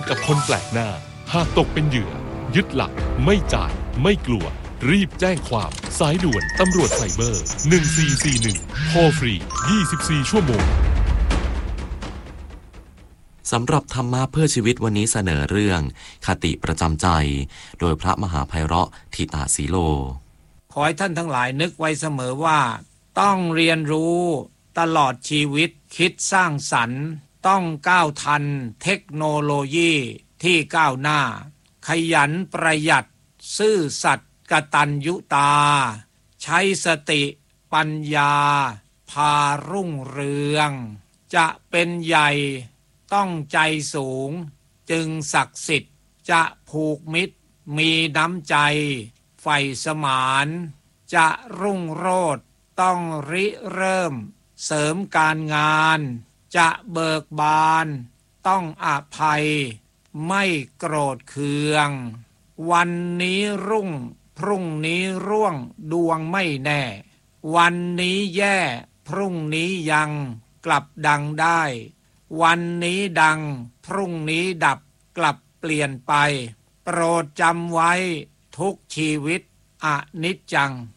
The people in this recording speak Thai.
กับคนแปลกหน้าหากตกเป็นเหยื่อยึดหลักไม่จ่ายไม่กลัวรีบแจ้งความสายด่วนตำรวจไซเบอร์1441โทรฟรี24ชั่วโมงสำหรับธรรมะเพื่อชีวิตวันนี้เสนอเรื่องคติประจำใจโดยพระมหาไพเราะธิตาสีโลขอให้ท่านทั้งหลายนึกไว้เสมอว่าต้องเรียนรู้ตลอดชีวิตคิดสร้างสรรค์ต้องก้าวทันเทคโนโลยีที่ก้าวหน้าขยันประหยัดซื่อสัตย์กตัญญูตาใช้สติปัญญาพารุ่งเรืองจะเป็นใหญ่ต้องใจสูงจึงศักดิ์สิทธิ์จะผูกมิตรมีน้ำใจใฝ่สมานจะรุ่งโรจน์ต้องริเริ่มเสริมการงานจะเบิกบานต้องอภัยไม่โกรธเคืองวันนี้รุ่งพรุ่งนี้ร่วงดวงไม่แน่วันนี้แย่พรุ่งนี้ยังกลับดังได้วันนี้ดังพรุ่งนี้ดับกลับเปลี่ยนไปโปรดจำไว้ทุกชีวิตอนิจจัง